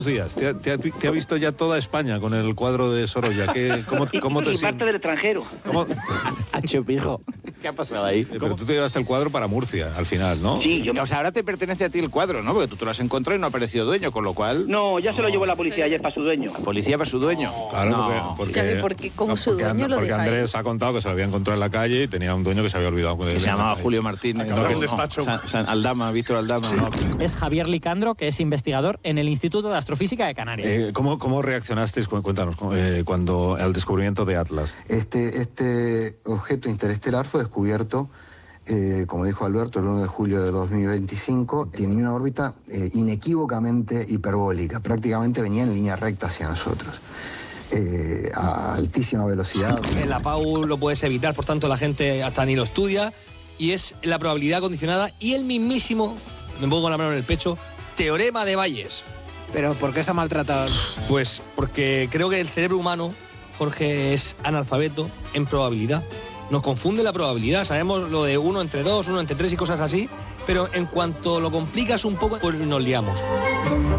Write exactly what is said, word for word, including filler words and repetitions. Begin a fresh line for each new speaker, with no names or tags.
días. Te, te, te ha visto ya toda España con el cuadro de Sorolla. ¿Qué, cómo, cómo te
y parte del extranjero.
¿Cómo?
Chupijo. ¿Qué ha pasado ahí?
Eh, pero tú te llevaste el cuadro para Murcia, al final, ¿no?
Sí, yo...
O sea, ahora te pertenece a ti el cuadro, ¿no? Porque tú te lo has encontrado y no ha aparecido dueño, con lo cual...
No, ya se lo llevó la policía ayer para su dueño.
¿La policía para su dueño?
Claro,
No.
porque...
Ya ve por qué, como
no,
su
porque
dueño
And-
lo
Porque
deja ahí.
Andrés ha contado que se lo había encontrado en la calle y tenía un dueño que se había olvidado de
Que se llamaba Julio Martínez.
Acababa
No,
un
no,
despacho.
San- San- Aldama, Víctor Aldama. No.
Es Javier Licandro, que es investigador en el Instituto de Astrofísica de Canarias.
Eh, ¿cómo, ¿Cómo reaccionasteis, cu- cuéntanos, eh, cuando al descubrimiento de Atlas?
Este, este objeto interestelar fue descubierto, eh, como dijo Alberto, el uno de julio de dos mil veinticinco. Tiene una órbita eh, inequívocamente hiperbólica, prácticamente venía en línea recta hacia nosotros. Eh, a altísima velocidad.
En la P A U lo puedes evitar, por tanto la gente hasta ni lo estudia, y es la probabilidad condicionada y el mismísimo, me pongo la mano en el pecho, teorema de Bayes.
¿Pero por qué está maltratado?
Pues porque creo que el cerebro humano, Jorge, es analfabeto en probabilidad. Nos confunde la probabilidad, sabemos lo de uno entre dos, uno entre tres y cosas así, pero en cuanto lo complicas un poco, pues nos liamos.